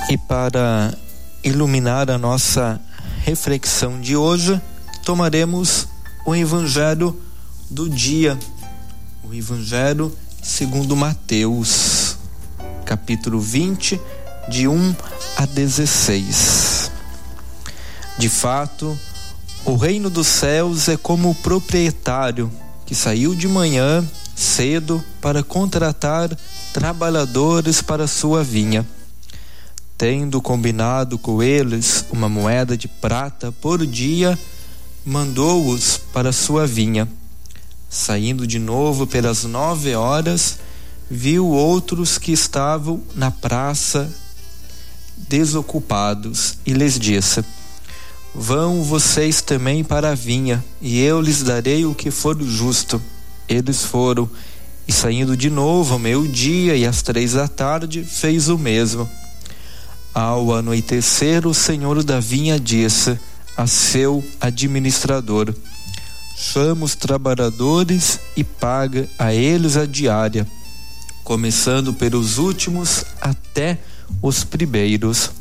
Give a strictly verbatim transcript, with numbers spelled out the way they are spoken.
E para iluminar a nossa reflexão de hoje, tomaremos o Evangelho do dia, o Evangelho segundo Mateus, capítulo vinte, de um a dezesseis. De fato, o reino dos céus é como o proprietário que saiu de manhã cedo para contratar trabalhadores para sua vinha. Tendo combinado com eles uma moeda de prata por dia, mandou-os para sua vinha. Saindo de novo pelas nove horas, viu outros que estavam na praça desocupados e lhes disse: vão vocês também para a vinha, e eu lhes darei o que for justo. Eles foram, e saindo de novo ao meio-dia e às três da tarde, fez o mesmo. Ao anoitecer, o senhor da vinha disse a seu administrador: chama os trabalhadores e paga a eles a diária, começando pelos últimos até os primeiros.